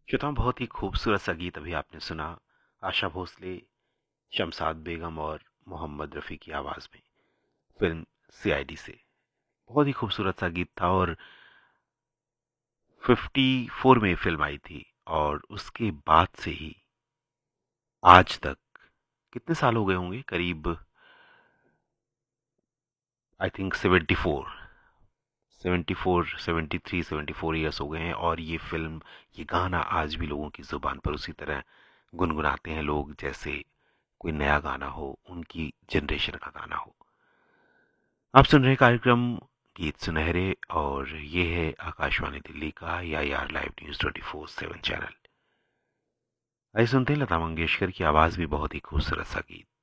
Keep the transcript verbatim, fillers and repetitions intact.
श्रोताओं, बहुत ही खूबसूरत सा गीत अभी आपने सुना। आशा भोसले, शमशाद बेगम और मोहम्मद रफ़ी की आवाज़ में फिल्म सीआईडी से। बहुत ही खूबसूरत सा गीत था और चौवन में फिल्म आई थी और उसके बाद से ही आज तक कितने साल हो गए होंगे? करीब I think seventy four seventy four seventy three seventy four years हो गए हैं और ये फिल्म, ये गाना आज भी लोगों की ज़ुबान पर उसी तरह गुनगुनाते हैं लोग जैसे कोई नया गाना हो, उनकी जनरेशन का गाना हो। आप सुन रहे कार्यक्रम गीत सुनहरे और ये है आकाशवाणी दिल्ली का या यार live news twenty four seven channel. आइए सुनते हैं लता मंगेशकर की आवाज भी बहुत ही खूबसूरत सा गीत।